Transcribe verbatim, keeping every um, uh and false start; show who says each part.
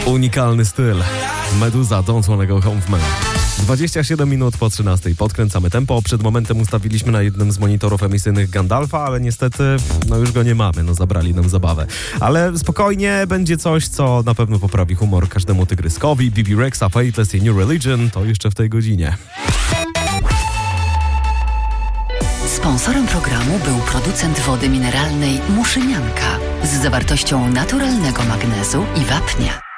Speaker 1: Unikalny styl. Meduza, Don't Wanna Go Home Man. dwadzieścia siedem minut po trzynastej. Podkręcamy tempo. Przed momentem ustawiliśmy na jednym z monitorów emisyjnych Gandalfa, ale niestety, no już go nie mamy. No zabrali nam zabawę. Ale spokojnie, będzie coś, co na pewno poprawi humor każdemu tygryskowi. B B Rexa, Faithless i New Religion to jeszcze w tej godzinie.
Speaker 2: Sponsorem programu był producent wody mineralnej Muszynianka z zawartością naturalnego magnezu i wapnia.